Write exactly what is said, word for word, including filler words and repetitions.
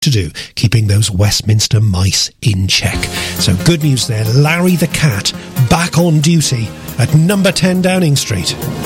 to do, keeping those Westminster mice in check. So good news there, Larry the Cat back on duty at number ten Downing Street.